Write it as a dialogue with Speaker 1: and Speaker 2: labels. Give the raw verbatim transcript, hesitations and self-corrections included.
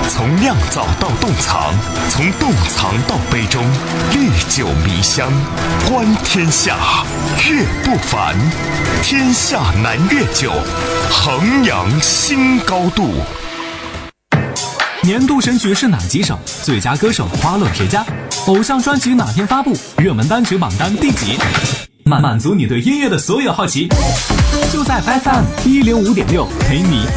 Speaker 1: 从酿造到冻藏，从冻藏到杯中，历久弥香，观天下，阅不凡。天下南粤酒，衡阳新高度。
Speaker 2: 年度神曲是哪几首？最佳歌手花落谁家？偶像专辑哪天发布？热门单曲榜单第几？满满足你对音乐的所有好奇，就在 F M 一零五点六陪你